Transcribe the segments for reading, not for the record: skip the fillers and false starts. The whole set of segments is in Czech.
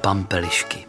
Pampelišky.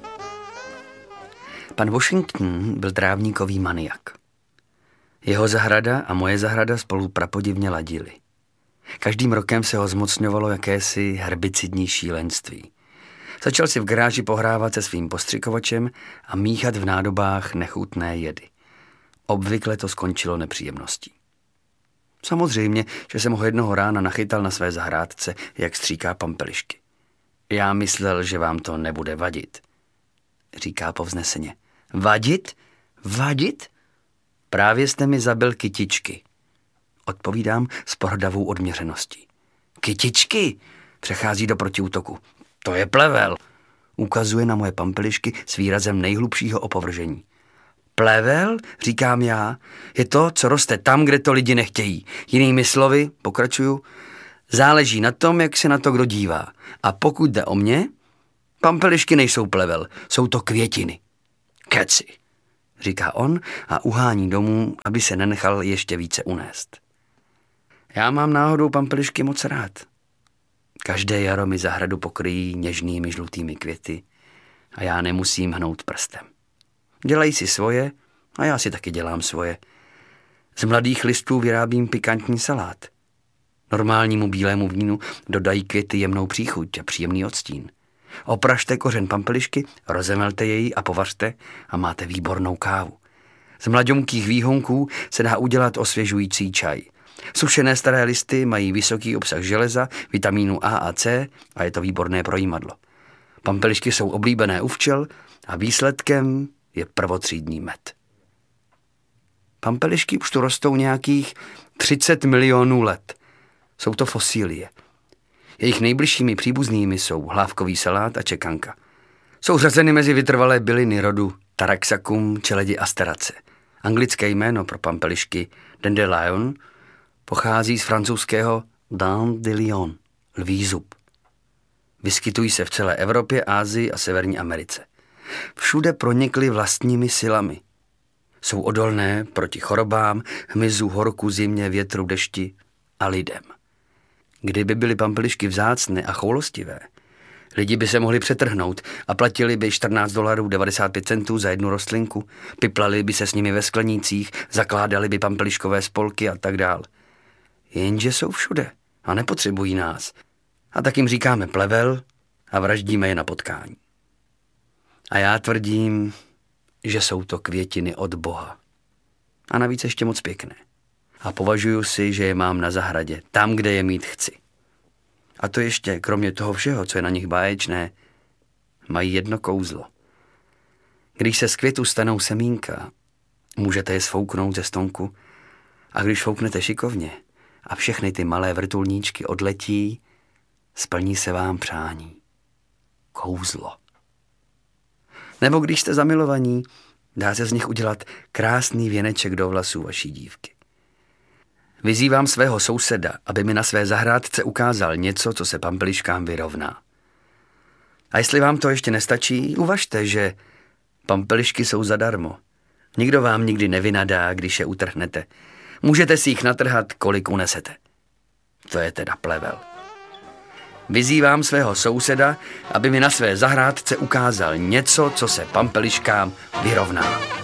Pan Washington byl trávníkový maniak. Jeho zahrada a moje zahrada spolu prapodivně ladily. Každým rokem se ho zmocňovalo jakési herbicidní šílenství. Začal si v garáži pohrávat se svým postřikovačem a míchat v nádobách nechutné jedy. Obvykle to skončilo nepříjemností. Samozřejmě, že jsem ho jednoho rána nachytal na své zahrádce, jak stříká pampelišky. Já myslel, že vám to nebude vadit, říká povzneseně. Vadit? Vadit? Právě jste mi zabil kytičky, odpovídám s pohrdavou odměřeností. Kytičky? Přechází do protiútoku. To je plevel, ukazuje na moje pampelišky s výrazem nejhlubšího opovržení. Plevel, říkám já, je to, co roste tam, kde to lidi nechtějí. Jinými slovy, pokračuju, záleží na tom, jak se na to kdo dívá. A pokud jde o mě, pampelišky nejsou plevel, jsou to květiny. Keci, říká on a uhání domů, aby se nenechal ještě více unést. Já mám náhodou pampelišky moc rád. Každé jaro mi zahradu pokryjí něžnými žlutými květy a já nemusím hnout prstem. Dělají si svoje a já si taky dělám svoje. Z mladých listů vyrábím pikantní salát. Normálnímu bílému vínu dodají květy jemnou příchuť a příjemný odstín. Opražte kořen pampelišky, rozemelte jej a povařte a máte výbornou kávu. Z mlaďonkých výhonků se dá udělat osvěžující čaj. Sušené staré listy mají vysoký obsah železa, vitamínu A a C a je to výborné pro jímadlo. Pampelišky jsou oblíbené u včel a výsledkem je prvotřídní med. Pampelišky už tu rostou nějakých 30 milionů let. Jsou to fosílie. Jejich nejbližšími příbuznými jsou hlávkový salát a čekanka. Jsou řazeny mezi vytrvalé byliny rodu Taraxacum čeledi asterace. Anglické jméno pro pampelišky dandelion pochází z francouzského dent de lion, lví zub. Vyskytují se v celé Evropě, Asii a Severní Americe. Všude pronikly vlastními silami. Jsou odolné proti chorobám, hmyzu, horku, zimě, větru, dešti a lidem. Kdyby byly pampelišky vzácné a choulostivé, lidi by se mohli přetrhnout a platili by $14.95 za jednu rostlinku, piplali by se s nimi ve sklenících, zakládali by pampeliškové spolky a tak dál. Jenže jsou všude a nepotřebují nás. A tak jim říkáme plevel a vraždíme je na potkání. A já tvrdím, že jsou to květiny od Boha. A navíc ještě moc pěkné. A považuji si, že je mám na zahradě, tam, kde je mít chci. A to ještě, kromě toho všeho, co je na nich báječné, mají jedno kouzlo. Když se z květu stanou semínka, můžete je sfouknout ze stonku a když fouknete šikovně a všechny ty malé vrtulníčky odletí, splní se vám přání. Kouzlo. Nebo když jste zamilovaní, dá se z nich udělat krásný věneček do vlasů vaší dívky. Vyzývám svého souseda, aby mi na své zahrádce ukázal něco, co se pampeliškám vyrovná. A jestli vám to ještě nestačí, uvažte, že pampelišky jsou zadarmo. Nikdo vám nikdy nevynadá, když je utrhnete. Můžete si jich natrhat, kolik unesete. To je teda plevel. Vyzývám svého souseda, aby mi na své zahrádce ukázal něco, co se pampeliškám vyrovná.